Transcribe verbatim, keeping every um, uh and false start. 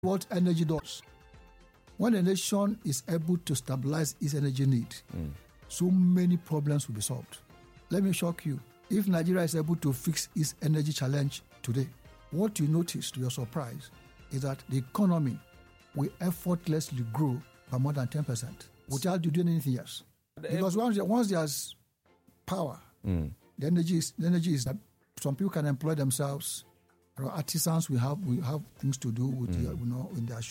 what energy does. When a nation is able to stabilize its energy need, mm. so many problems will be solved. Let me shock you. If Nigeria is able to fix its energy challenge today, what you notice, to your surprise, is that the economy will effortlessly grow by more than ten percent without doing anything else. Because once, once there's power, mm. the energy is, the energy is that some people can employ themselves. Artisans will have will have things to do with mm. the, you know in their